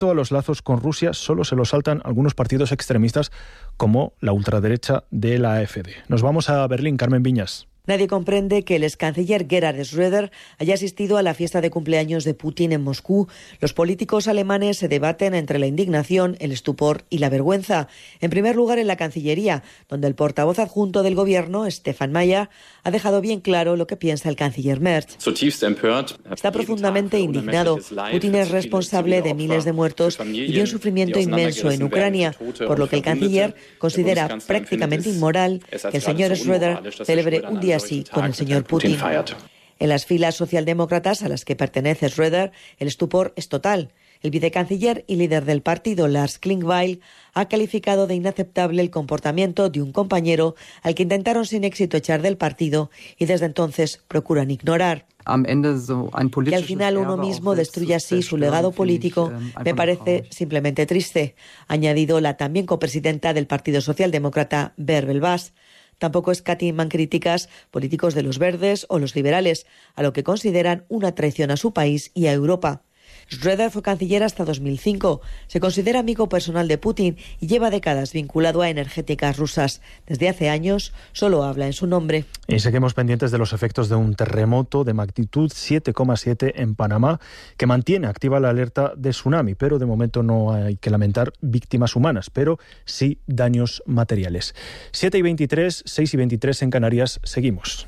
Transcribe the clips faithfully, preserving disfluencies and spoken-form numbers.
a los lazos con Rusia solo se lo saltan algunos partidos extremistas como la ultraderecha de la AfD. Nos vamos a Berlín, Carmen Viñas. Nadie comprende que el ex canciller Gerhard Schröder haya asistido a la fiesta de cumpleaños de Putin en Moscú. Los políticos alemanes se debaten entre la indignación, el estupor y la vergüenza. En primer lugar, en la Cancillería, donde el portavoz adjunto del gobierno, Stefan Mayer, ha dejado bien claro lo que piensa el canciller Merz. Está profundamente indignado. Putin es responsable de miles de muertos y de un sufrimiento inmenso en Ucrania, por lo que el canciller considera prácticamente inmoral que el señor Schröder celebre un día así con el señor Putin. En las filas socialdemócratas a las que pertenece Schröder, el estupor es total. El vicecanciller y líder del partido, Lars Klingbeil, ha calificado de inaceptable el comportamiento de un compañero al que intentaron sin éxito echar del partido y desde entonces procuran ignorar. Que al final uno mismo destruya así su legado político me parece simplemente triste, ha añadido la también copresidenta del Partido Socialdemócrata, Bärbel Bas. Tampoco escatiman críticas políticos de los verdes o los liberales, a lo que consideran una traición a su país y a Europa. Schröder fue canciller hasta dos mil cinco. Se considera amigo personal de Putin y lleva décadas vinculado a energéticas rusas. Desde hace años solo habla en su nombre. Y seguimos pendientes de los efectos de un terremoto de magnitud siete coma siete en Panamá, que mantiene activa la alerta de tsunami, pero de momento no hay que lamentar víctimas humanas, pero sí daños materiales. siete y veintitrés, seis y veintitrés en Canarias, seguimos.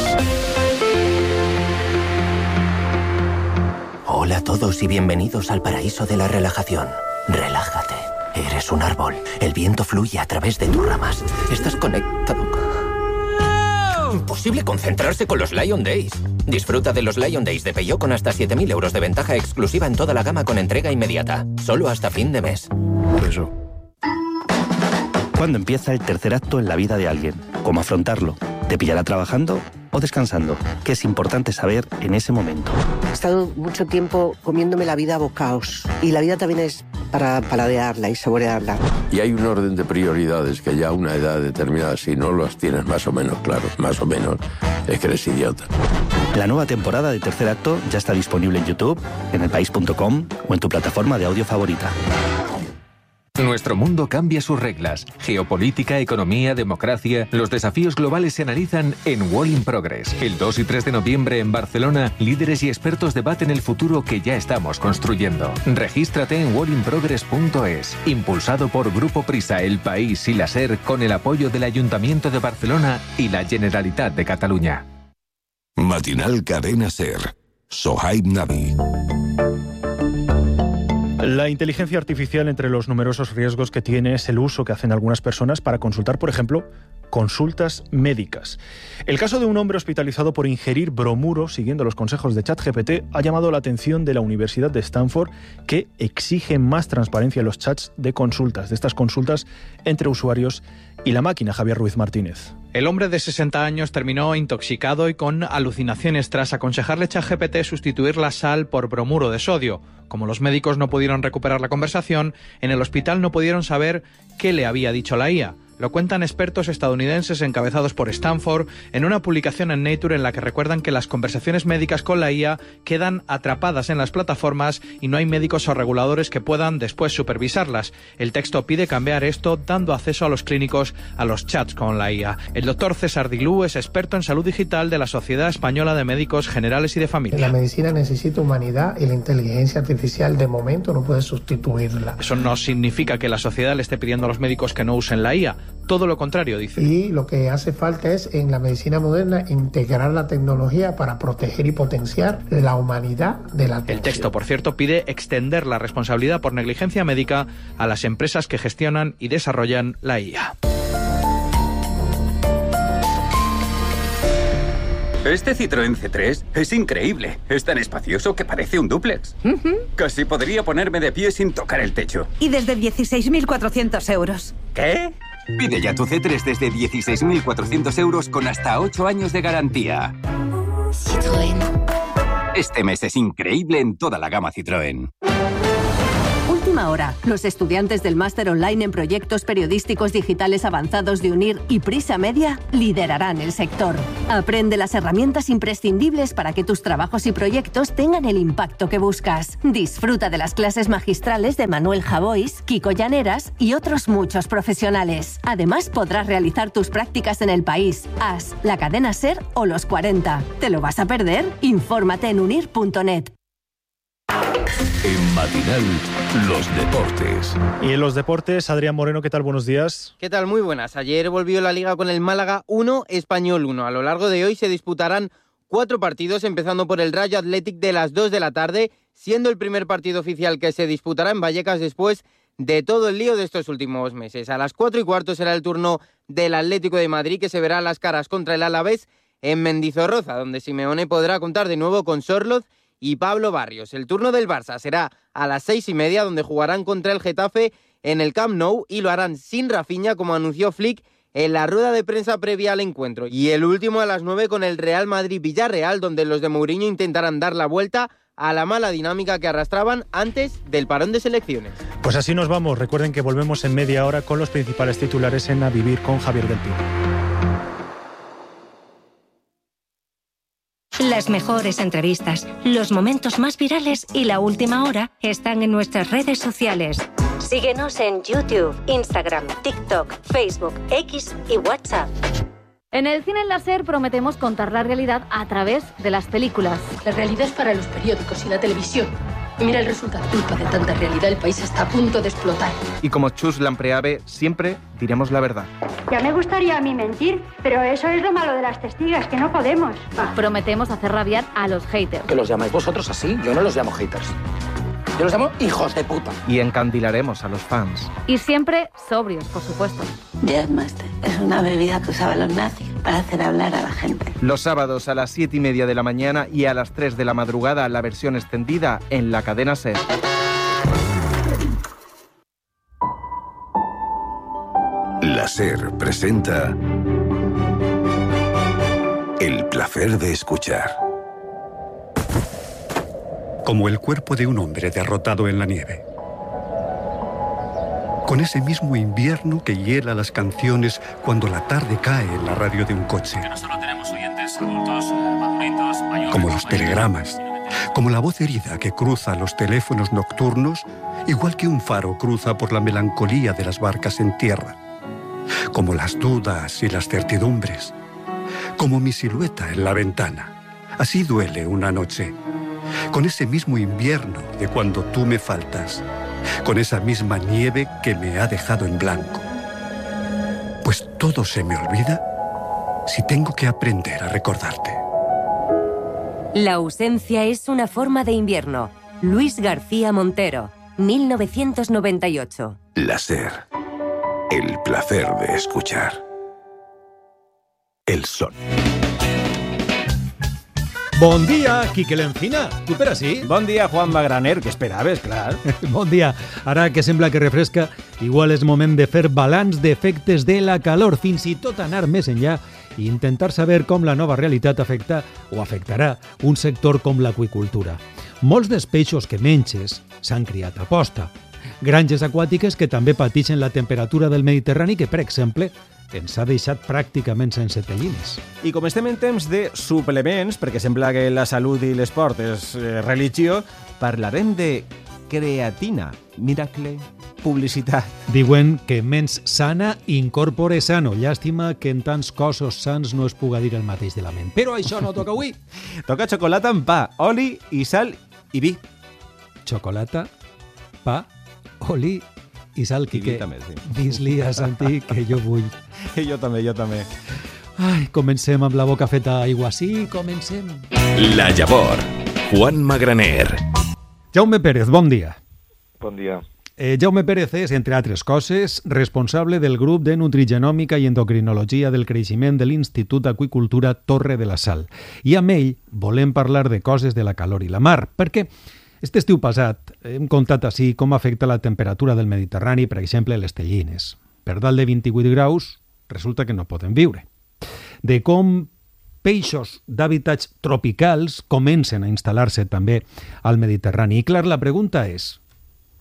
Hola a todos y bienvenidos al paraíso de la relajación. Relájate. Eres un árbol. El viento fluye a través de tus ramas. Estás conectado. Imposible concentrarse con los Lion Days. Disfruta de los Lion Days de Peugeot con hasta siete mil euros de ventaja exclusiva en toda la gama con entrega inmediata. Solo hasta fin de mes. Eso. ¿Cuándo empieza el tercer acto en la vida de alguien? ¿Cómo afrontarlo? ¿Te pillará trabajando o descansando? ¿Qué es importante saber en ese momento? He estado mucho tiempo comiéndome la vida a bocaos. Y la vida también es para paladearla y saborearla. Y hay un orden de prioridades que ya a una edad determinada, si no los tienes más o menos claros, más o menos, es que eres idiota. La nueva temporada de Tercer Acto ya está disponible en YouTube, en el país punto com o en tu plataforma de audio favorita. Nuestro mundo cambia sus reglas. Geopolítica, economía, democracia. Los desafíos globales se analizan en Wall in Progress. El dos y tres de noviembre en Barcelona, líderes y expertos debaten el futuro que ya estamos construyendo. Regístrate en wall in progress punto es. Impulsado por Grupo Prisa, El País y la SER, con el apoyo del Ayuntamiento de Barcelona y la Generalitat de Cataluña. Matinal Cadena SER. Sohaib Nabi. La inteligencia artificial, entre los numerosos riesgos que tiene, es el uso que hacen algunas personas para consultar, por ejemplo, consultas médicas. El caso de un hombre hospitalizado por ingerir bromuro, siguiendo los consejos de ChatGPT, ha llamado la atención de la Universidad de Stanford, que exige más transparencia en los chats de consultas, de estas consultas entre usuarios y la máquina. Javier Ruiz Martínez. El hombre de sesenta años terminó intoxicado y con alucinaciones tras aconsejarle ChatGPT sustituir la sal por bromuro de sodio. Como los médicos no pudieron recuperar la conversación, en el hospital no pudieron saber qué le había dicho la I A. Lo cuentan expertos estadounidenses encabezados por Stanford en una publicación en Nature en la que recuerdan que las conversaciones médicas con la I A quedan atrapadas en las plataformas y no hay médicos o reguladores que puedan después supervisarlas. El texto pide cambiar esto dando acceso a los clínicos a los chats con la I A. El doctor César Dilú es experto en salud digital de la Sociedad Española de Médicos Generales y de Familia. La medicina necesita humanidad y la inteligencia artificial de momento no puede sustituirla. Eso no significa que la sociedad le esté pidiendo a los médicos que no usen la I A. Todo lo contrario, dice. Y lo que hace falta es, en la medicina moderna, integrar la tecnología para proteger y potenciar la humanidad de la atención. El texto, por cierto, pide extender la responsabilidad por negligencia médica a las empresas que gestionan y desarrollan la I A. Este Citroën C tres es increíble. Es tan espacioso que parece un dúplex. Uh-huh. Casi podría ponerme de pie sin tocar el techo. Y desde dieciséis mil cuatrocientos euros. ¿Qué? Pide ya tu C tres desde dieciséis mil cuatrocientos euros con hasta ocho años de garantía. Citroën. Este mes es increíble en toda la gama Citroën. Última ahora. Los estudiantes del máster online en proyectos periodísticos digitales avanzados de UNIR y Prisa Media liderarán el sector. Aprende las herramientas imprescindibles para que tus trabajos y proyectos tengan el impacto que buscas. Disfruta de las clases magistrales de Manuel Javois, Kiko Llaneras y otros muchos profesionales. Además, podrás realizar tus prácticas en el país, A S, la cadena SER o los cuarenta. ¿Te lo vas a perder? Infórmate en unir punto net. En Matinal, los deportes. Y en los deportes, Adrián Moreno, ¿qué tal? Buenos días. ¿Qué tal? Muy buenas. Ayer volvió la Liga con el Málaga uno, Español uno. A lo largo de hoy se disputarán cuatro partidos, empezando por el Rayo Athletic de las dos de la tarde, siendo el primer partido oficial que se disputará en Vallecas después de todo el lío de estos últimos meses. A las cuatro y cuarto será el turno del Atlético de Madrid, que se verá las caras contra el Alavés en Mendizorroza, donde Simeone podrá contar de nuevo con Sorloz y Pablo Barrios. El turno del Barça será a las seis y media, donde jugarán contra el Getafe en el Camp Nou y lo harán sin Rafinha, como anunció Flick en la rueda de prensa previa al encuentro. Y el último a las nueve con el Real Madrid-Villarreal, donde los de Mourinho intentarán dar la vuelta a la mala dinámica que arrastraban antes del parón de selecciones. Pues así nos vamos. Recuerden que volvemos en media hora con los principales titulares en A Vivir con Javier del Pino. Las mejores entrevistas, los momentos más virales y la última hora están en nuestras redes sociales. Síguenos en YouTube, Instagram, TikTok, Facebook, X y WhatsApp. En el cine láser prometemos contar la realidad a través de las películas. La realidad es para los periódicos y la televisión. Y mira el resultado. Culpa de tanta realidad, el país está a punto de explotar. Y como Chus Lampreave, siempre diremos la verdad. Ya me gustaría a mí mentir, pero eso es lo malo de las testigas, que no podemos. Prometemos hacer rabiar a los haters. ¿Que los llamáis vosotros así? Yo no los llamo haters. Yo los llamo hijos de puta. Y encandilaremos a los fans. Y siempre sobrios, por supuesto. Jazzmaster es una bebida que usaban los nazis para hacer hablar a la gente. Los sábados a las siete y media de la mañana y a las tres de la madrugada la versión extendida en la cadena SER. La SER presenta El placer de escuchar. Como el cuerpo de un hombre derrotado en la nieve. Con ese mismo invierno que hiela las canciones cuando la tarde cae en la radio de un coche. Que no solo tenemos oyentes adultos, maduritos, mayores... Como los telegramas. Como la voz herida que cruza los teléfonos nocturnos, igual que un faro cruza por la melancolía de las barcas en tierra. Como las dudas y las certidumbres. Como mi silueta en la ventana. Así duele una noche. Con ese mismo invierno de cuando tú me faltas, con esa misma nieve que me ha dejado en blanco. Pues todo se me olvida si tengo que aprender a recordarte. La ausencia es una forma de invierno. Luis García Montero, mil novecientos noventa y ocho. La SER. El placer de escuchar. El sol. Bon dia, Quique l'Encina. Tu per ací? Bon dia, Juan Magraner, que esperaves, clar. Bon dia. Ara que sembla que refresca, igual és moment de fer balanç d'efectes de la calor, fins i tot anar més enllà i intentar saber com la nova realitat afecta o afectarà un sector com l'aqüicultura. Molts dels peixos que menges s'han criat a posta. Granges aquàtiques que també pateixen la temperatura del Mediterrani, que, per exemple, ens ha deixat pràcticament sense tellines. I com estem en temps de suplements, perquè sembla que la salut i l'esport és eh, religió, parlarem de creatina. Miracle, publicitat. Diuen que mens sana incorpore sano. Llàstima que en tants cossos sans no es puga dir el mateix de la ment. Però això no toca avui. Toca xocolata amb pa, oli i sal i vi. Xocolata, pa, oli i sal, Quique. També, sí. Dis-li a Santi que jo vull. Jo també, jo també. Ai, comencem amb la boca feta aigua. Sí, comencem. La Llavor. Juan Magraner. Jaume Pérez, bon dia. Bon dia. Eh, Jaume Pérez és, entre altres coses, responsable del grup de Nutrigenòmica i Endocrinologia del Creixement de l'Institut d'Aqüicultura Torre de la Sal. I amb ell volem parlar de coses de la calor i la mar, perquè este estiu passat hem contat així com afecta la temperatura del Mediterrani, per exemple, les tellines. Per dalt de vint-i-vuit graus resulta que no poden viure. De com peixos d'hàbitats tropicals comencen a instal·lar-se també al Mediterrani. I clar, la pregunta és,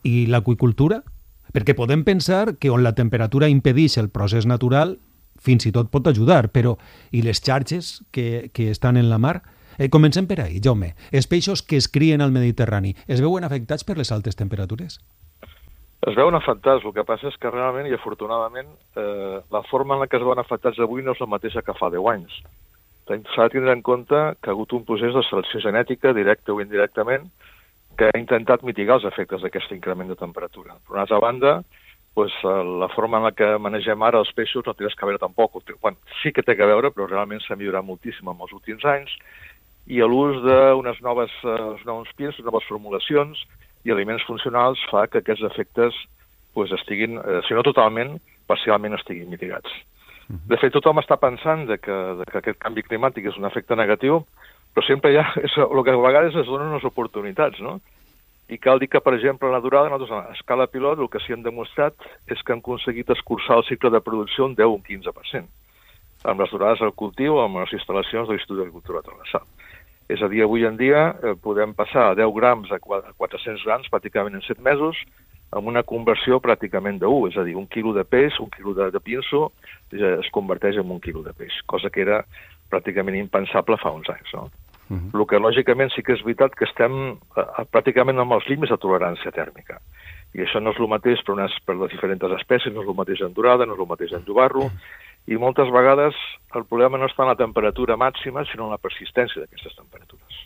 i l'aqüicultura? Perquè podem pensar que on la temperatura impedeix el procés natural fins i tot pot ajudar, però i les xarxes que, que estan en la mar? Eh, comencem per ahí, Jaume. Els peixos que es crien al Mediterrani es veuen afectats per les altes temperatures? Es veuen afectats, el que passa és que realment i afortunadament eh, la forma en la que es veuen afectats avui no és la mateixa que fa deu anys. S'ha de tindre en compte que ha hagut un procés de selecció genètica, directe o indirectament, que ha intentat mitigar els efectes d'aquest increment de temperatura. Per una altra banda, pues, la forma en la que manegem ara els peixos no té res a veure tampoc. Bueno, sí que té a veure, però realment s'ha millorat moltíssim en els últims anys, i l'ús d'unes noves, uh, nous pins, noves formulacions i aliments funcionals fa que aquests efectes pues, estiguin, eh, si no totalment, parcialment estiguin mitigats. De fet, tothom està pensant de que, de que aquest canvi climàtic és un efecte negatiu, però sempre hi ha, és, el que a vegades es donen unes oportunitats, no? I cal dir que, per exemple, a la durada, nosaltres a escala pilot, el que sí hem demostrat és que han aconseguit escurçar el cicle de producció un deu o un quinze per cent, amb les durades del cultiu o amb les instal·lacions de l'Institut d'Agricultura de Terrassa. És a dir, avui en dia eh, podem passar a deu grams a quatre-cents grams pràcticament en set mesos, amb una conversió pràcticament d'u, és a dir, un quilo de peix, un quilo de, de pinso, ja es converteix en un quilo de peix, cosa que era pràcticament impensable fa uns anys, no? Uh-huh. El que, lògicament, sí que és veritat que estem eh, pràcticament amb els límits de tolerància tèrmica. I això no és el mateix per, unes, per les diferents espècies, no és el mateix en dorada, no és el mateix en llobarro, i moltes vegades el problema no està en la temperatura màxima, sinó en la persistència d'aquestes temperatures.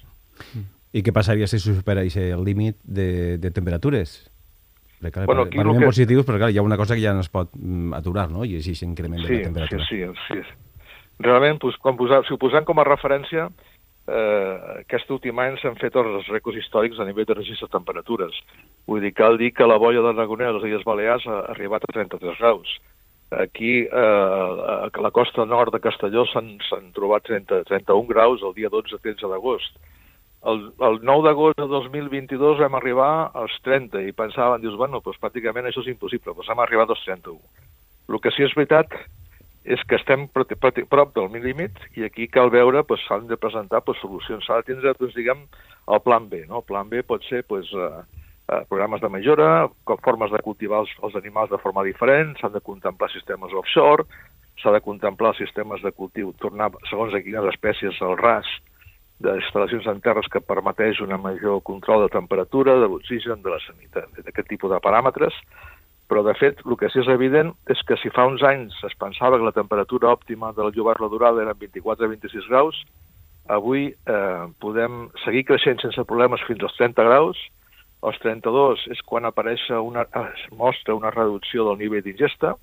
I què passaria si supera el límit de, de temperatures? Perquè, bueno, aquí parlem que... positius, però clar, hi ha una cosa que ja no es pot aturar, no? I així s'increment sí, de la temperatura. Sí, sí, sí. Realment, pues, quan posar, si ho posem com a referència, eh, aquest últim any s'han fet els rècords històrics a nivell de registre de temperatures. Vull dir, cal dir que la boia de Dragoner a les Illes Balears ha arribat a trenta-tres graus. Aquí, eh, a la costa nord de Castelló, s'han trobat trenta, trenta-un graus el dia dotze tretze d'agost. El, el nou d'agost de dos mil vint-i-dos vam arribar als trenta i pensaven, dius, bueno, doncs pràcticament això és impossible, doncs hem arribat als trenta-u. El que sí és veritat és que estem prop del límit i aquí cal veure, doncs s'han de presentar doncs, solucions. S'ha de tindre, doncs, diguem, el plan B, no? El plan B pot ser, doncs, eh, programes de millora, formes de cultivar els, els animals de forma diferent, s'han de contemplar sistemes offshore, s'ha de contemplar sistemes de cultiu, tornar, segons a quines espècies, al ras d'instal·lacions en terres que permeteix un major control de temperatura, de l'oxigen, de la sanitat, d'aquest tipus de paràmetres, però de fet el que sí és evident és que si fa uns anys es pensava que la temperatura òptima del llobarro dorada era vint-i-quatre a vint-i-sis graus, avui eh, podem seguir creixent sense problemes fins als trenta graus. Als trenta-dos és quan apareix una, es mostra una reducció del nivell d'ingesta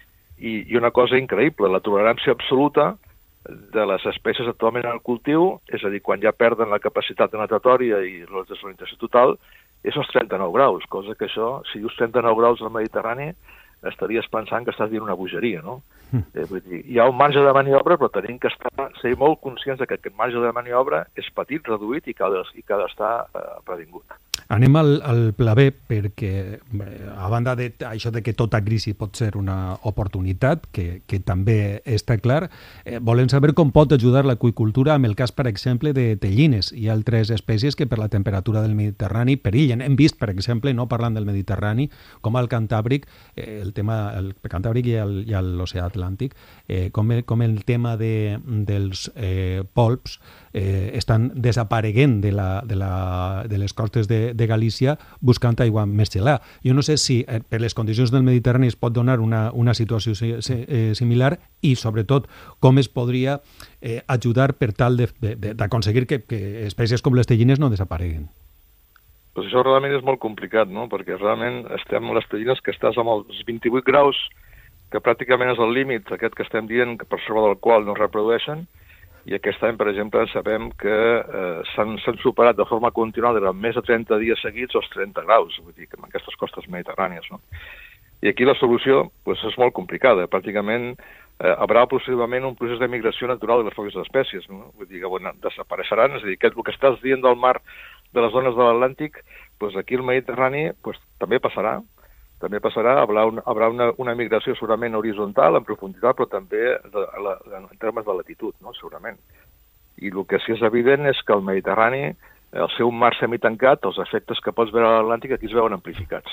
i, i una cosa increïble, la tolerància absoluta de les espècies actualment en el cultiu, és a dir, quan ja perden la capacitat natatòria i la desalimentació total, és als trenta-nou graus, cosa que això, si dius trenta-nou graus al Mediterrani, estaries pensant que estàs dient una bogeria, no? Mm. Eh, vull dir, hi ha un marge de maniobra, però tenim que estar, ser molt conscients que aquest marge de maniobra és petit, reduït i que ha d'estar eh, previngut. Anem al, al pla B perquè, a banda d'això de, de que tota crisi pot ser una oportunitat, que, que també està clar, eh, volem saber com pot ajudar l'aqüicultura amb el cas, per exemple, de tellines i altres espècies que per la temperatura del Mediterrani perillen. Hem vist, per exemple, no parlant del Mediterrani, com al Cantàbric, eh, el tema el Cantàbric i l'oceà Atlàntic, eh, com, el, com el tema de, dels eh, polps eh, estan desapareguent de, la, de, la, de les costes de, de Galícia buscant aigua més gelada. Jo no sé si eh, per les condicions del Mediterrani es pot donar una, una situació si, si, eh, similar i, sobretot, com es podria eh, ajudar per tal d'aconseguir que, que espècies com les tellines no desapareguen. Pues això realment és molt complicat, no? Perquè realment estem a les tellines que estàs amb els vint-i-vuit graus, que pràcticament és el límit aquest que estem dient, que per sobre del qual no es reprodueixen, i aquest any, per exemple, sabem que eh, s'han superat de forma continuada durant més de trenta dies seguits els trenta graus, vull dir, en aquestes costes mediterrànies, no? I aquí la solució pues, és molt complicada. Pràcticament eh, haurà possiblement un procés de migració natural de les poques espècies, no? Vull dir que bueno, desapareixeran, és a dir, que el que estàs dient del mar de les zones de l'Atlàntic, pues, aquí al Mediterrani pues, també passarà, també passarà, haurà, un, haurà una, una migració segurament horitzontal, en profunditat, però també de, de, de, en termes de latitud, no? Segurament. I el que sí és evident és que el Mediterrani al ser un mar semitancat, els efectes que pots veure a l'Atlàntic aquí es veuen amplificats.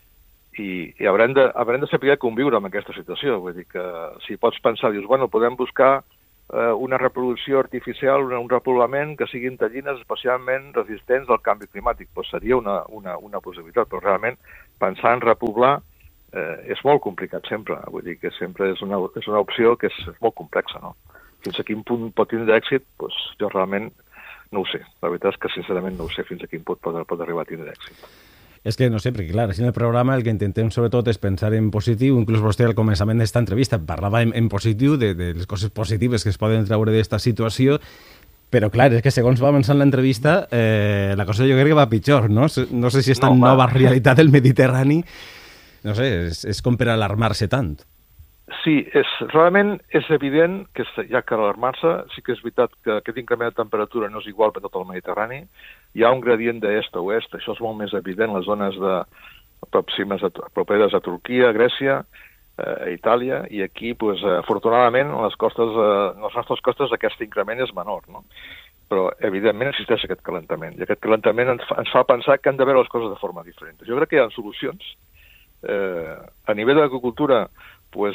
I, i haurem, de, haurem de saber conviure amb aquesta situació. Vull dir que si pots pensar, dius, bueno, podem buscar eh, una reproducció artificial, un, un repoblament que siguin tallines especialment resistents al canvi climàtic. Pues seria una, una, una possibilitat, però realment pensar en repoblar eh, és molt complicat sempre. Vull dir que sempre és una, és una opció que és molt complexa, no? Fins a quin punt pot tindre èxit, pues, jo realment no ho sé. La veritat és que sincerament no ho sé fins a quin punt pot, pot arribar a tindre èxit. És que, no sé, perquè clar, així en el programa el que intentem sobretot és pensar en positiu, inclús vostè al començament d'esta entrevista parlava en, en positiu de, de les coses positives que es poden treure d'esta situació, però clar, és que segons va avançant l'entrevista eh, la cosa jo crec que va pitjor, no? No sé si esta no, nova realitat del Mediterrani, no sé, és, és com per alarmar-se tant. Sí, és, realment és evident que hi ha que alarmar-se. Sí que és veritat que aquest increment de temperatura no és igual per tot el Mediterrani. Hi ha un gradient d'est a oest, això és molt més evident en les zones de pròximes a, properes a Turquia, a Grècia, eh, a Itàlia, i aquí, pues, afortunadament, a les costes, eh, a les nostres costes aquest increment és menor, no? Però, evidentment, existeix aquest calentament, i aquest calentament ens fa, ens fa pensar que han de veure les coses de forma diferent. Jo crec que hi ha solucions. Eh, a nivell de l'agricultura, pues,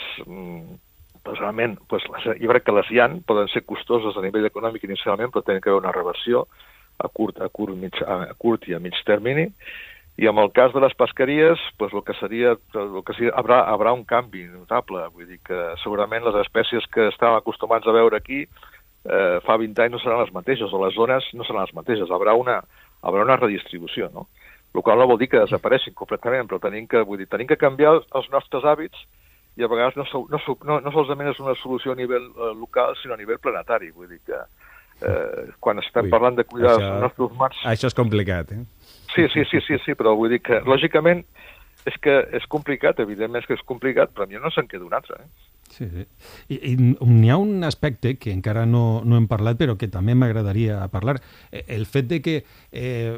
pues realment, pues, jo crec que les hi ha, poden ser costoses a nivell econòmic inicialment, però tenen que haver una reversió a curt, a curt, mig, a curt i a mig termini. I en el cas de les pesqueries, pues, el que seria, el que seria haurà, haurà un canvi notable. Vull dir que segurament les espècies que estàvem acostumats a veure aquí eh, fa vint anys no seran les mateixes, o les zones no seran les mateixes. Haurà una, haurà una redistribució, no? El qual no vol dir que desapareixin completament, però tenim que, vull dir, tenim que canviar els nostres hàbits, i a vegades no, no, no, no solament és una solució a nivell eh, local, sinó a nivell planetari. Vull dir que eh, quan estem Ui, parlant de cuidar això, els nostres mars... Això és complicat, eh? Sí, sí, sí, sí, sí, però vull dir que, lògicament, és que és complicat, evidentment és que és complicat, però a mi no se'n queda un altre, eh? Sí, sí. I, i n'hi ha un aspecte que encara no, no hem parlat, però que també m'agradaria parlar. El fet de que eh,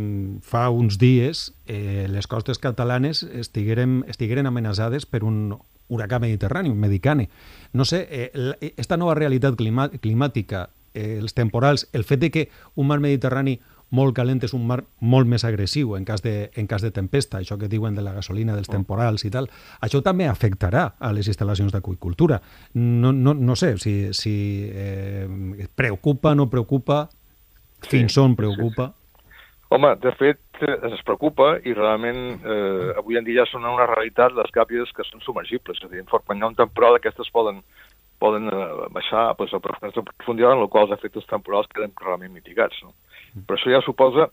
fa uns dies eh, les costes catalanes estigueren, estigueren amenaçades per un huracà mediterrani, un medicane. No sé, eh, esta nova realitat climàtica, eh, els temporals, el fet de que un mar Mediterrani molt calent és un mar molt més agressiu en cas de, en cas de tempesta, això que diuen de la gasolina, dels temporals i tal, això també afectarà a les instal·lacions d'aqüicultura. No, no, no sé si, si eh, preocupa, no preocupa, fins on preocupa. Sí. Home, de fet, ens preocupa i realment eh, avui en dia són una realitat les gàbies que són submergibles. És a dir, quan hi ha un temporal aquestes poden, poden eh, baixar pues, a profunditat, en el qual els efectes temporals queden realment mitigats, no? Però això ja suposa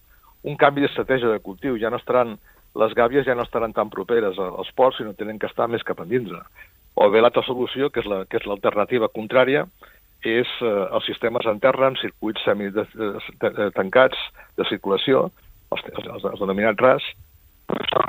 un canvi d'estratègia de cultiu. Ja no estaran, les gàbies ja no estaran tan properes als ports, sinó tenen que estar més cap endintre. O bé l'altra solució, que és la, que és l'alternativa contrària, és eh, els sistemes en terra amb circuits semi-tancats de circulació, els, els, els denominats R A S, això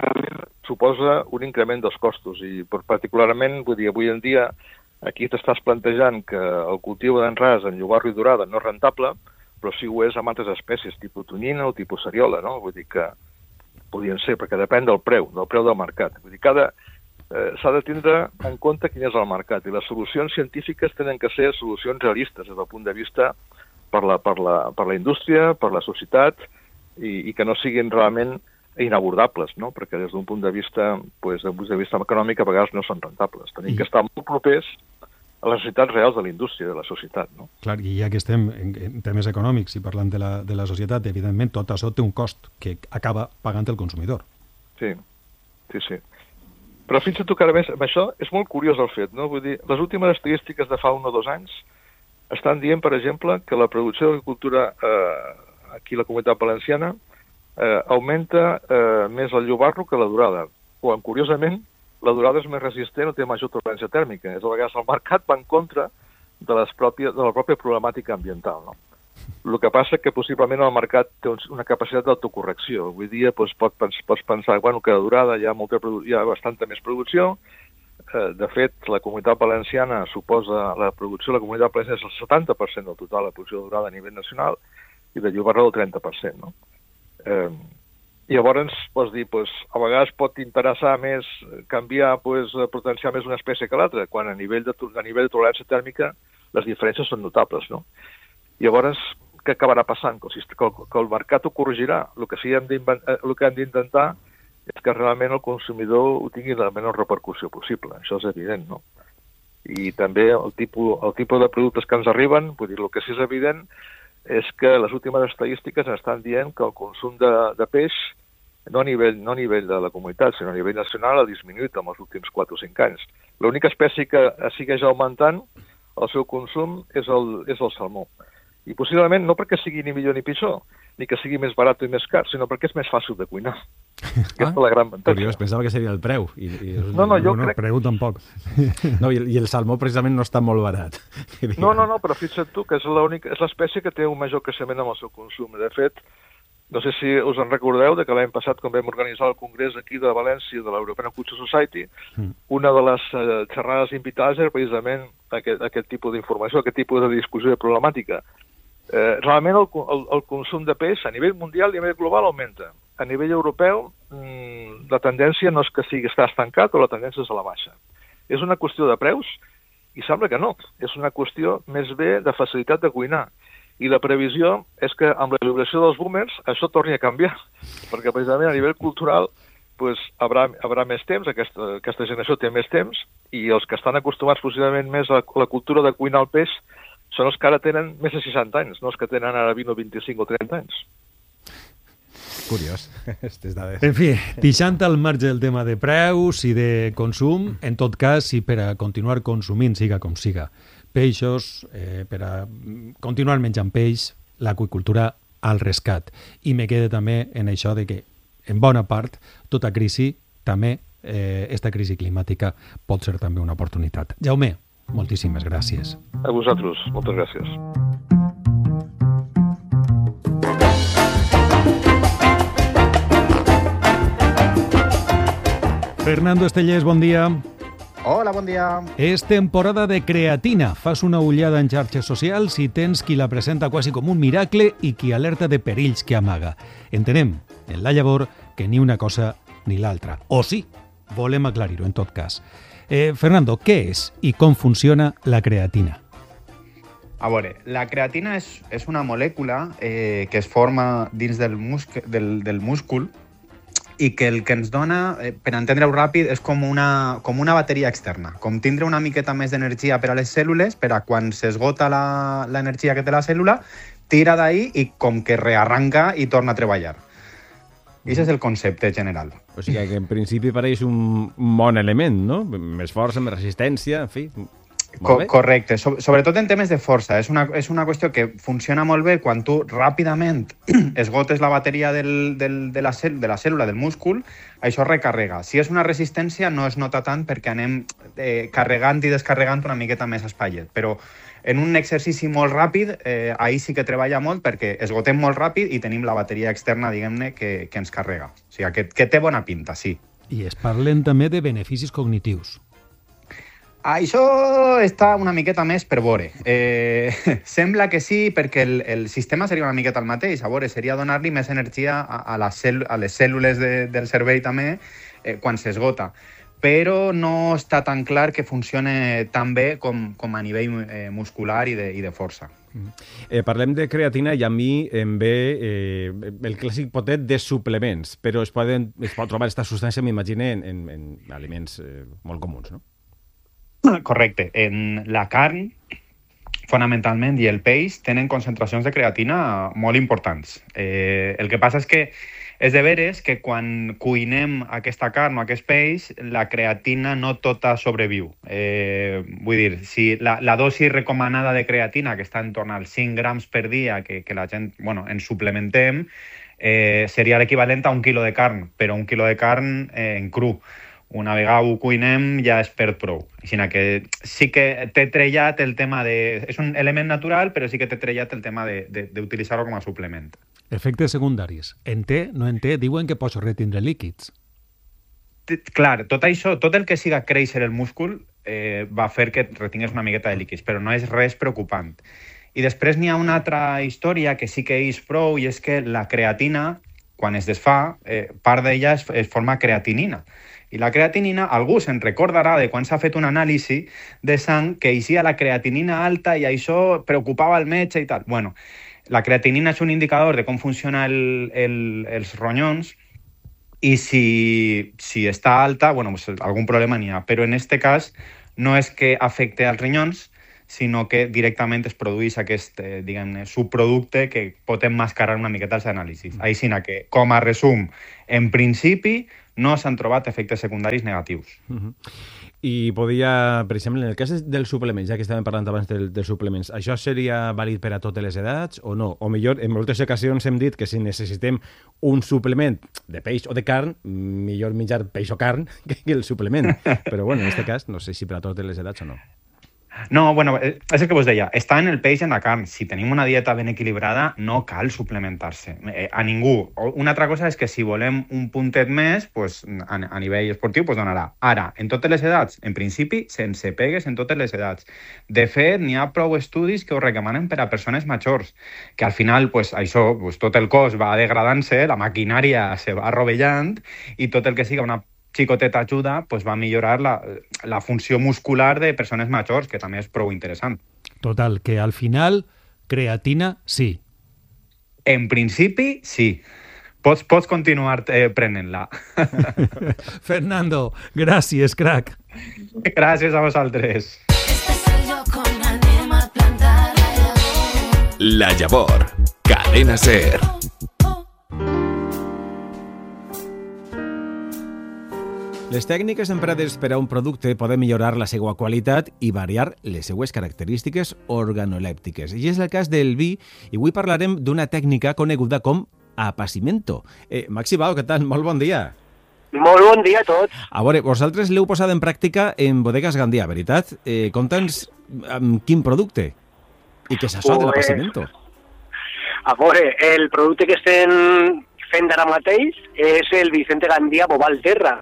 suposa un increment dels costos. I particularment, vull dir, avui en dia, aquí t'estàs plantejant que el cultiu d'en R A S en llobarro i dorada no és rentable, però sí ho és amb altres espècies, tipus tonyina o tipus seriola, no? Vull dir que podien ser, perquè depèn del preu, del preu del mercat. Vull dir, cada eh, s'ha de tindre en compte quin és el mercat, i les solucions científiques tenen que ser solucions realistes des del punt de vista per la, per la, per la indústria, per la societat, i, i que no siguin realment inabordables, no? Perquè des d'un punt de vista, pues, d'un punt de vista econòmic a vegades no són rentables. Tenim que estar molt propers a les necessitats reals de la indústria, de la societat, no? Clar, i ja que estem en, en temes econòmics i parlant de la, de la societat, evidentment tot això té un cost que acaba pagant el consumidor. Sí, sí, sí. Però fins i tot encara més, amb això és molt curiós el fet, no? Vull dir, les últimes estadístiques de fa un o dos anys estan dient, per exemple, que la producció d'agricultura eh, aquí a la Comunitat Valenciana eh, augmenta eh, més el llobarro que la dorada, quan, curiosament, la dorada és més resistent o té major tolerància tèrmica. És a vegades el mercat va en contra de, les pròpies, de la pròpia problemàtica ambiental, no? El que passa que possiblement el mercat té una capacitat d'autocorrecció. Avui dia doncs, pot, pots pensar bueno, que la dorada hi ha, molta, hi ha bastanta més producció. Eh, de fet, la Comunitat Valenciana suposa, la producció de la Comunitat Valenciana és el setanta per cent del total de producció de dorada a nivell nacional i de llobarro el trenta per cent, no? Eh, I llavors, pots dir, pues, a vegades pot interessar més canviar, pues, potenciar més una espècie que l'altra, quan a nivell de, a nivell de tolerància tèrmica les diferències són notables, no? Llavors, què acabarà passant? Que el, que, el, que el mercat ho corregirà. El que sí hem el que hem d'intentar és que realment el consumidor ho tingui la menor repercussió possible. Això és evident, no? I també el tipus, el tipus de productes que ens arriben, vull dir, el que sí és evident és que les últimes estadístiques estan dient que el consum de, de peix, no a, nivell, no a nivell de la comunitat, sinó a nivell nacional, ha disminuït en els últims quatre o cinc anys. L'única espècie que segueix augmentant el seu consum és el, és el salmó. I possiblement no perquè sigui ni millor ni pitjor, ni que sigui més barat i més car, sinó perquè és més fàcil de cuinar. Aquesta ah, és la gran avantatge. Curiós, pensava que seria el preu. I, i no, no, jo no, crec... No, preu tampoc. No, i, I el salmó precisament no està molt barat. No, no, no, però fixa't tu que és l'espècie que té un major creixement amb el seu consum. De fet, no sé si us en recordeu de que l'any passat, quan vam organitzar el congrés aquí de València de l'European Culture Society, mm. una de les uh, xerrades invitades era precisament aquest, aquest tipus d'informació, aquest tipus de discussió i problemàtica. Eh, realment el, el, el consum de peix a nivell mundial i a nivell global augmenta. A nivell europeu mmm, la tendència no és que sigui està estancat o la tendència és a la baixa. És una qüestió de preus i sembla que no. És una qüestió més bé de facilitat de cuinar. I la previsió és que amb la jubilació dels boomers això torni a canviar, perquè precisament a nivell cultural pues, haurà, haurà més temps, aquesta, aquesta generació té més temps, i els que estan acostumats possiblement més a la cultura de cuinar el peix són els que ara tenen més de seixanta anys, no els que tenen ara vint o vint-i-cinc o trenta anys. Curiós, aquestes dades. En fi, deixant al marge el tema de preus i de consum, en tot cas, si per a continuar consumint, siga com siga, peixos, eh, per a continuar menjant peix, l'aqüicultura al rescat. I me queda també en això de que, en bona part, tota crisi, també, eh, esta crisi climàtica, pot ser també una oportunitat. Jaume, moltíssimes gràcies. A vosaltres, moltes gràcies. Fernando Estellés, bon dia. Hola, bon dia. És temporada de creatina. Fas una ullada en xarxes socials i tens qui la presenta quasi com un miracle i qui alerta de perills que amaga. Entenem, en la llavor, que ni una cosa ni l'altra. O sí, volem aclarir-ho en tot cas. Eh, Fernando, què és i com funciona la creatina? A veure, la creatina és, és una molècula eh, que es forma dins del, musc del, del múscul i que el que ens dona, eh, per entendre-ho ràpid, és com una, com una bateria externa, com tindre una miqueta més d'energia per a les cèl·lules, per a quan s'esgota l'energia que té la cèl·lula, tira d'ahí i com que rearranca i torna a treballar. I aquest és el concepte general. O sigui que en principi pareix un bon element, no? Més força, més resistència, en fi... Co correcte, so sobretot en temes de força. És una, és una qüestió que funciona molt bé quan tu ràpidament esgotes la bateria del, del, de, la de la cèl·lula, del múscul, això recarrega. Si és una resistència no es nota tant perquè anem eh, carregant i descarregant una miqueta més espaiet, però en un exercici molt ràpid, eh, ahir sí que treballa molt perquè esgotem molt ràpid i tenim la bateria externa, diguem-ne, que, que ens carrega. O sigui, que, que té bona pinta, sí. I es parlen també de beneficis cognitius. Això està una miqueta més per veure. Eh, sembla que sí, perquè el, el sistema seria una miqueta el mateix. A veure, seria donar-li més energia a, a, les, a les cèl·lules de, del cervell també eh, quan s'esgota. Però no està tan clar que funcione tan bé com, com a nivell eh, muscular i de, i de força. Eh, parlem de creatina i a mi em ve eh, el clàssic potet de suplements, però es, poden, es pot trobar aquesta substància, m'imagino, en, en, en aliments eh, molt comuns, no? Correcte. En la carn, fonamentalment, i el peix tenen concentracions de creatina molt importants. Eh, el que passa és que és de veres que quan cuinem aquesta carn o aquest peix, la creatina no tota sobreviu. Eh, vull dir, si la, la dosi recomanada de creatina, que està en torn als cinc grams per dia, que, que la gent, bueno, ens suplementem, eh, seria l'equivalent a un quilo de carn, però un quilo de carn eh, en cru. Una vegada ho cuinem ja és perd prou. Així que sí que t'he trellat el tema de... És un element natural, però sí que t'he trellat el tema d'utilitzar-ho com a suplement. Efectes secundaris. En té, no en té, diuen que pots retindre líquids. Clar, tot això, tot el que siga créixer el múscul eh, va fer que retingués una miqueta de líquids, però no és res preocupant. I després n'hi ha una altra història que sí que és prou, i és que la creatina, quan es desfà, eh, part d'ella es, es forma creatinina. I la creatinina, algú se'n recordarà de quan s'ha fet un anàlisi de sang que eixia la creatinina alta i això preocupava el metge i tal. Bueno, La creatinina és un indicador de com funciona el, el, els ronyons i si, si està alta, bueno, pues algun problema n'hi ha. Però en aquest cas no és que afecte als rinyons, sinó que directament es produeix aquest, eh, diguem-ne, subproducte que pot emmascarar una miqueta els anàlisis. Mm. Així que, com a resum, en principi no s'han trobat efectes secundaris negatius. Mm-hmm. I podia, per exemple, en el cas dels suplements, ja que estàvem parlant abans del, dels suplements, això seria vàlid per a totes les edats o no? O millor, en moltes ocasions hem dit que si necessitem un suplement de peix o de carn, millor menjar peix o carn que el suplement. Però bueno, en aquest cas, no sé si per a totes les edats o no. No, bueno, és el que vos deia, està en el peix i en la carn. Si tenim una dieta ben equilibrada, no cal suplementar-se. Eh, a ningú. Una altra cosa és que si volem un puntet més, pues, a, a nivell esportiu, pues, donarà. Ara, en totes les edats, en principi, sense pegues en totes les edats. De fet, n'hi ha prou estudis que ho recomanen per a persones majors, que al final, pues, això, pues, tot el cos va degradant-se, la maquinària se va rovellant i tot el que siga una xicoteta ajuda, pues va millorar la, la funció muscular de persones majors, que també és prou interessant. Total, que al final, creatina, sí. En principi, sí. Pots, pots continuar eh, prenent-la. Fernando, gràcies, crac. Gràcies a vosaltres. La Llavor, Cadena SER. Les tècniques emprades per a un producte poden millorar la seva qualitat i variar les seues característiques organolèptiques. I és el cas del vi, i avui parlarem d'una tècnica coneguda com apacimento. Eh, Maxi Bao, què tal? Molt bon dia. Molt bon dia a tots. A veure, vosaltres l'heu posat en pràctica en Bodegas Gandia, veritat? Eh, Conta'ns amb quin producte i què és això pues, de l'apacimento. A veure, el producte que estem fent ara mateix és el Vicente Gandia Bobal Terra,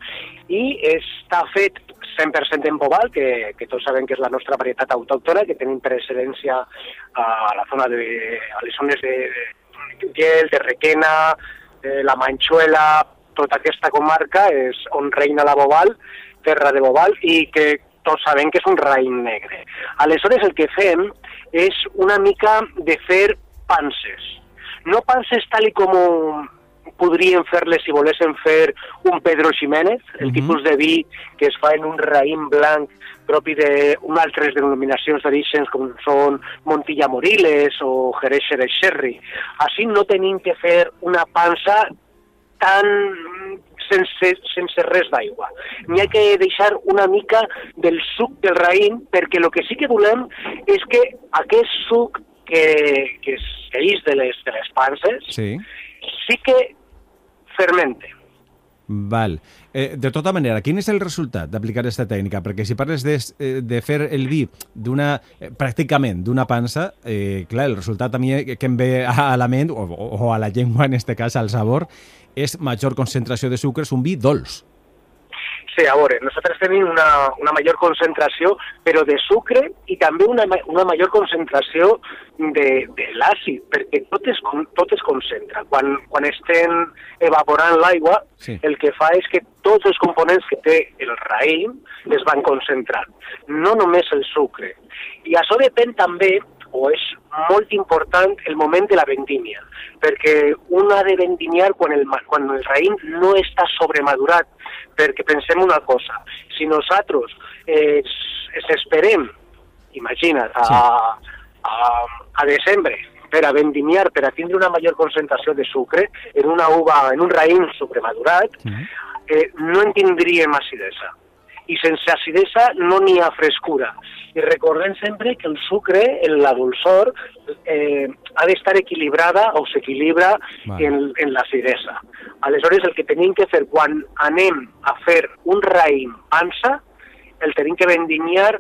i està fet cent per cent en Bobal, que, que tots sabem que és la nostra varietat autòctona, que tenim per excel·lència a la zona de, a les zones de, de Utiel, de Requena, de la Manxuela, tota aquesta comarca és on reina la Bobal, terra de Bobal, i que tots sabem que és un raïm negre. Aleshores el que fem és una mica de fer panses. No panses tal i com podrien fer-les si volessin fer un Pedro Ximénez, el uh-huh. tipus de vi que es fa en un raïm blanc propi d'unes altres denominacions d'orígens com són Montilla Moriles o Jerez Xerez Sherry. Així no tenim que fer una pansa tan sense, sense res d'aigua. N'hi ha que deixar una mica del suc del raïm, perquè el que sí que volem és que aquest suc que, que eseix de les, de les panses sí, sí que fermente. Val. Eh, de tota manera, quin és el resultat d'aplicar aquesta tècnica? Perquè si parles de, de fer el vi d'una, eh, pràcticament d'una pansa, eh, clar, el resultat a mi que em ve a la ment, o, o a la llengua en este cas, al sabor, és major concentració de sucres, un vi dolç. Sí, a veure, nosaltres tenim una, una major concentració, però de sucre i també una, una major concentració de, de l'àcid, perquè tot es, tot es concentra. Quan, quan estem evaporant l'aigua, sí, el que fa és que tots els components que té el raïm es van concentrant, no només el sucre. I això depèn també, o és molt important, el moment de la vendímia, perquè un ha de vendimiar quan el, quan el raïm no està sobremadurat, perquè pensem una cosa, si nosaltres eh, esperem, imagina't, a, a, a desembre, per a vendimiar, per a tindre una major concentració de sucre en una uva, en un raïm sobremadurat, eh, no en tindríem acidesa. I sense acidesa no n'hi ha frescura. I recordem sempre que el sucre, la dolçor, eh, ha d'estar equilibrada o s'equilibra vale. en, en l'acidesa. Aleshores, el que tenim que fer quan anem a fer un raïm pansa, el tenim que vendimiar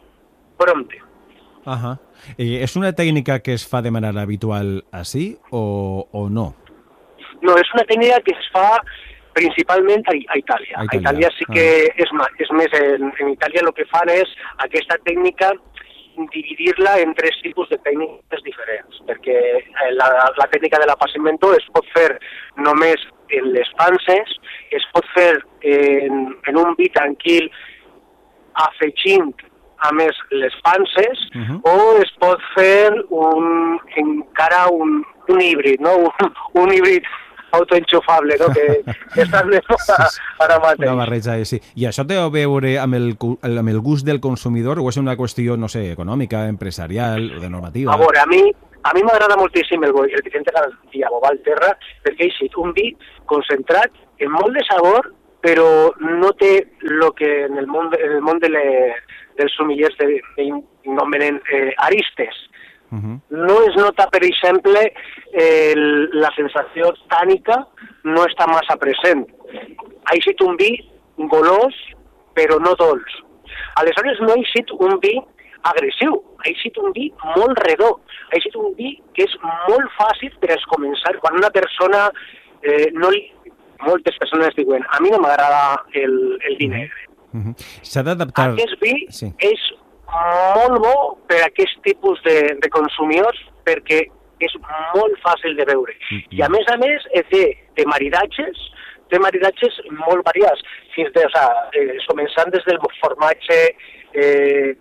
prompte. Ahà. I és una tècnica que es fa de manera habitual així o, o no? No, és una tècnica que es fa principalment a, a Itàlia. A Itàlia, a Itàlia sí que ah. és, és més, en, en Itàlia el que fan és aquesta tècnica dividir-la en tres tipus de tècniques diferents, perquè la, la tècnica de l'apacimento es pot fer només en les panses, es pot fer en, en un vi tranquil afegint a més les panses, Uh-huh. o es pot fer un, encara un, un híbrid, no? Un, un híbrid autoenxufable, no? Que, que està de moda ara mateix. Una barreja, eh, sí. I això té a veure amb el, cu- amb el gust del consumidor o és una qüestió, no sé, econòmica, empresarial o de normativa? A veure, a mi a mi m'agrada moltíssim el, el Vicente García Bovalterra perquè ha sigut un vi concentrat en molt de sabor, però no té el que en el món, en el món de le, dels sumillers de, de, nomenen eh, aristes. Uh-huh. No es nota, per exemple, eh, la sensació tànica no està massa present. Ha sigut un vi golós, però no dolç. Aleshores, no ha sigut un vi agressiu, ha sigut un vi molt redó, ha sigut un vi que és molt fàcil per a començar. Quan una persona, eh, no li, moltes persones diuen, a mi no m'agrada el, el vi negre. Uh-huh. S'ha d'adaptar... Aquest vi sí. és molt bo per a aquest tipus de, de consumidors perquè és molt fàcil de veure. Mm-hmm. I a més a més té de maridatges, té maridatges molt variats, fins de, o sigui, eh, començant des del formatge, eh,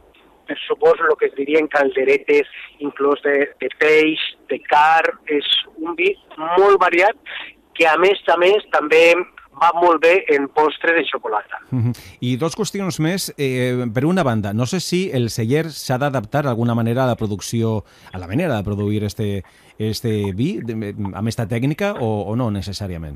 suposo el que es dirien calderetes, inclús de, de peix, de car, és un vi molt variat que a més a més també va molt bé en postre de xocolata. Uh-huh. I dos qüestions més. Eh, per una banda, no sé si el celler s'ha d'adaptar d'alguna manera a la producció, a la manera de produir este, este vi, de, amb esta tècnica, o, o no necessàriament?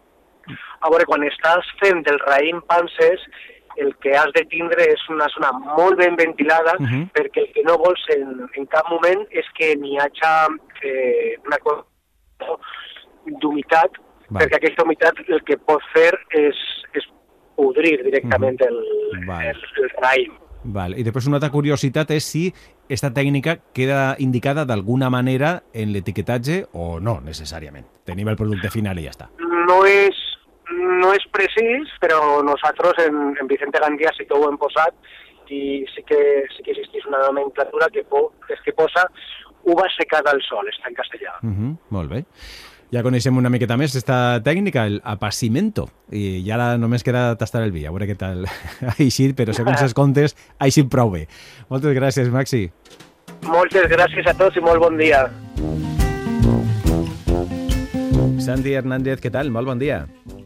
A veure, quan estàs fent del raïm panses, el que has de tindre és una zona molt ben ventilada, uh-huh. perquè el que no vols en, en cap moment és que n'hi hagi eh, una cosa d'humitat, Vale. Perquè aquesta humitat el que pot fer és, és podrir directament uh-huh. el, vale. el, el raïm. Vale. I després una altra curiositat és si aquesta tècnica queda indicada d'alguna manera en l'etiquetatge o no, necessàriament. Tenim el producte final i ja està. No és, no és precís, però nosaltres en, en Vicente Gandia sí que ho hem posat i sí que, sí que existeix una nomenclatura que, po, que, que posa uva secada al sol, està en castellà. Uh-huh. Molt bé. Ja coneixem una miqueta més esta tècnica, el apacimento, i ara només queda tastar el vi, a veure què tal ha eixit, però segons els comptes ha eixit prou bé. Moltes gràcies, Maxi. Moltes gràcies a tots i molt bon dia. Santi Hernández, què tal? Molt bon dia.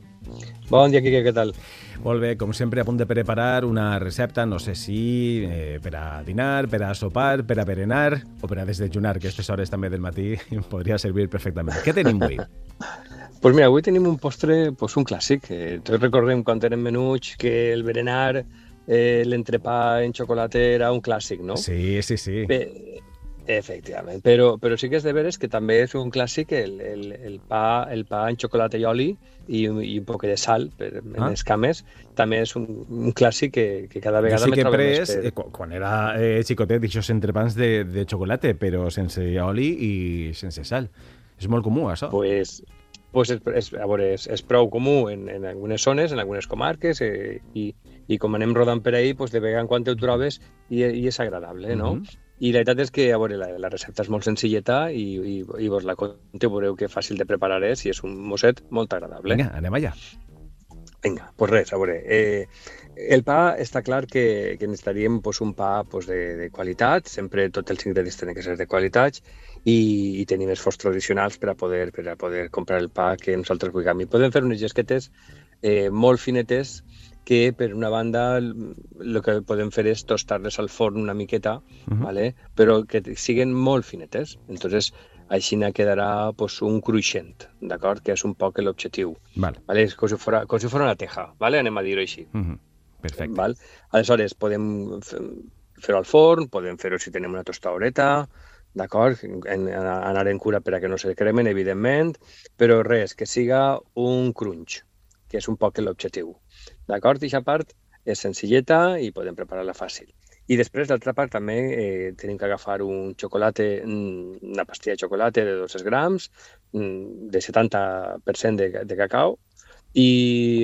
Bon dia, Quique, què tal? Molt bé, com sempre, a punt de preparar una recepta, no sé si eh, per a dinar, per a sopar, per a berenar o per a desdejunar, que a aquestes hores també del matí em podria servir perfectament. Què tenim avui? Pues mira, avui tenim un postre, pues un clàssic. Eh, tots recordem quan érem menuts que el berenar, eh, l'entrepà en xocolata era un clàssic, no? Sí, sí, sí. Bé, efectivament, però, però sí que és de veres que també és un clàssic el, el, el, pa, el pa en xocolata i oli i, i un poc de sal per, en ah. les cames, també és un, un clàssic que, que cada vegada sí me trobo pres, més. Per... Eh, quan era eh, xicotet, d'aixòs entrepans de, de xocolata, però sense oli i sense sal. És molt comú, això? Pues, pues és, és, a veure, és, és prou comú en, en algunes zones, en algunes comarques, eh, i, i com anem rodant per ahí, pues de vegada en quan te ho trobes i, i és agradable, no? Uh-huh. I la veritat és que, a veure, la, la recepta és molt senzilleta i, i, i vos la conteu, veureu que fàcil de preparar és i és un mosset molt agradable. Vinga, anem allà. Vinga, doncs pues res, a veure, eh, el pa està clar que, que necessitaríem pues, un pa pues, de, de qualitat, sempre tots els ingredients tenen que ser de qualitat i, i tenim els forns tradicionals per a, poder, per a poder comprar el pa que nosaltres vulguem. I podem fer unes llesquetes eh, molt finetes que per una banda el que podem fer és tostar-les al forn una miqueta, uh-huh. ¿vale? Però que siguen molt finetes. Entonces, així quedarà pues, un cruixent, d'acord? Que és un poc l'objectiu. Vale. ¿Vale? És com si fora, com si fora una teja, ¿vale? Anem a dir-ho així. Uh-huh. Perfecte. ¿Vale? Aleshores, podem fer-ho al forn, podem fer-ho si tenim una tostadoreta, d'acord? En, anar en cura per a que no se cremen, evidentment, però res, que siga un crunch, que és un poc l'objectiu. D'acord? I aquesta part és senzilleta i podem preparar-la fàcil. I després, d'altra part, també eh, tenim que agafar un xocolata, una pastilla de xocolata de dos grams, de setanta per cent de, de cacau, i,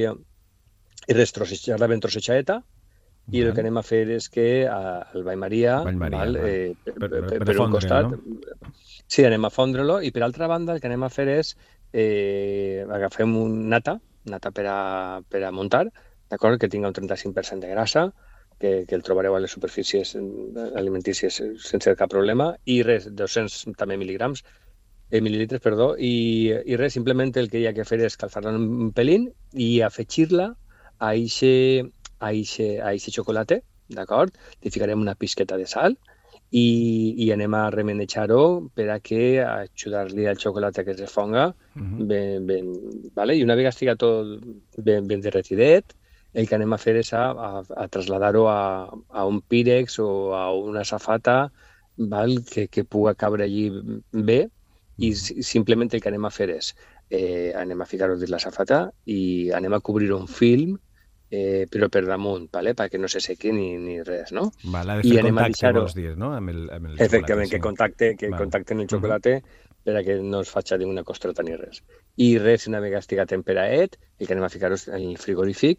i res, trossejar-la ben trossejadeta, i el que anem a fer és que el bany Maria, bany Maria val, eh, per, per, per, per, per un fondre, costat, no? Sí, anem a fondre-lo, i per altra banda el que anem a fer és eh, agafem un nata, nata per a, per a muntar, d'acord, que tinga un trenta-cinc per cent de grassa, que, que el trobareu a les superfícies alimentícies sense cap problema, i res, dos-cents també mil·ligrams, eh, mil·lilitres, perdó, i, i res, simplement el que hi ha que fer és calfar-la un pelín i afegir-la a eixe, a eixe, a eixe xocolate, d'acord? Li ficarem una pisqueta de sal i, i anem a remenejar-ho per a que ajudar-li al xocolate que es refonga, uh-huh. ben, ben, vale? I una vegada estiga tot ben, ben derretidet, el que anem a fer és a, a, a traslladar-ho a, a un pírex o a una safata, val? Que, que puga cabre allí bé, i simplement el que anem a fer és eh, anem a ficar-ho dins la safata i anem a cobrir un film, eh, però per damunt, vale? Perquè no se sequi ni, ni res, no? Vale, ha de fer contacte, vols dir, no? Amb el, amb el Efectivament, xocolate, sí. que contacte, que vale. contacte en el xocolate uh-huh. per a que no es faci ninguna costreta ni res. I res, una vegada estiga temperaet, el que anem a ficar-ho en el frigorífic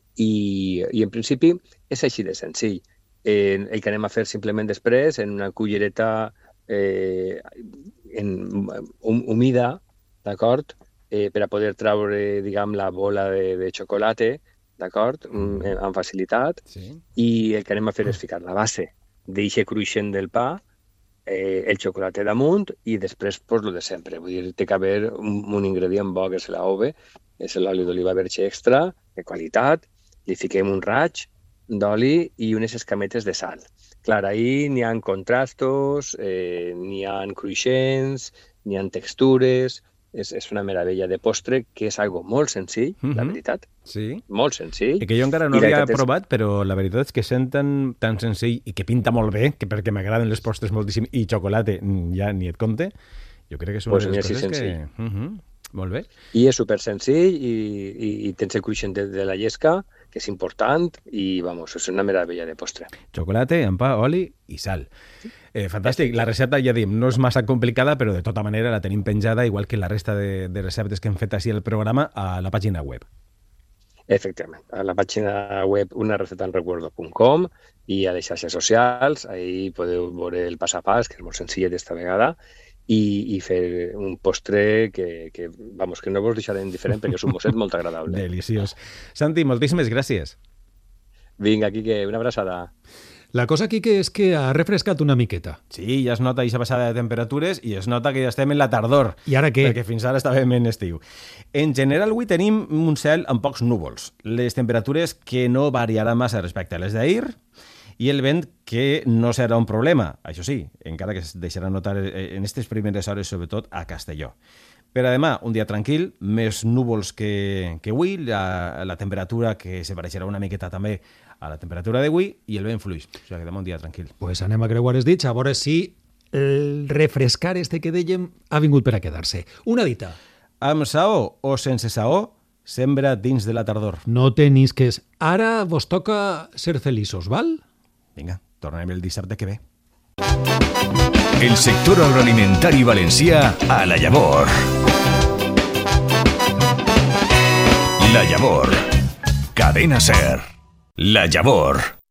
i, i en principi és així de senzill. Eh, el que anem a fer simplement després, en una cullereta eh, en, um, humida, d'acord? Eh, per a poder traure, diguem, la bola de, de xocolate, d'acord? Mm, amb facilitat. Sí. I el que anem a fer és ficar la base d'eixe cruixent del pa, eh, el xocolate damunt i després, pues, lo de sempre. Vull dir, té que haver un, un ingredient bo, que és l'ove, és l'oli d'oliva verge extra, de qualitat, li fiquem un raig d'oli i unes escametes de sal. Clar, ahí n'hi ha contrastos, eh, n'hi ha cruixents, n'hi ha textures, és, és una meravella de postre que és algo molt senzill, uh-huh. la veritat. Sí. Molt senzill. I que jo encara no havia provat, és... però la veritat és que sent tan, tan senzill i que pinta molt bé, que perquè m'agraden les postres moltíssim, i xocolate ja ni et compte, jo crec que és una pues de les coses que... Uh-huh. Molt bé. I és super senzill i, i, i tens el cruixent de, de la llesca, que és important, i, vamos, és una meravella de postre. Xocolate, amb pa, oli i sal. Eh, fantàstic. La recepta, ja dim, no és massa complicada, però de tota manera la tenim penjada, igual que la resta de, de receptes que hem fet així al programa, a la pàgina web. Efectivament. A la pàgina web una receta en recuerdo punt com i a les xarxes socials, ahí podeu veure el pas a pas, que és molt senzill d'esta vegada, I, i fer un postre que, que, vamos, que no vos deixarem diferent perquè és un mosset molt agradable. Deliciós. Santi, moltíssimes gràcies. Vinga, Quique, una abraçada. La cosa, Quique, és que ha refrescat una miqueta. Sí, ja es nota aquesta passada de temperatures i es nota que ja estem en la tardor. I ara què? Perquè fins ara estàvem en estiu. En general, avui tenim un cel amb pocs núvols. Les temperatures que no variaran massa respecte a les d'ahir, i el vent que no serà un problema, això sí, encara que es deixarà notar en aquestes primeres hores, sobretot a Castelló. Per a demà, un dia tranquil, més núvols que, que avui, la, la temperatura que se pareixerà una miqueta també a la temperatura d'avui i el vent fluix. O sigui que demà un dia tranquil. Pues anem a creuar els dits, a veure si el refrescar este que dèiem ha vingut per a quedar-se. Una dita. Amb saó o sense saó, sembra dins de la tardor. No tenisques. Ara vos toca ser feliços, val? Vinga, tornem el dissabte que ve. El sector agroalimentari valencià a La Llavor. La Llavor. Cadena Ser. La Llavor.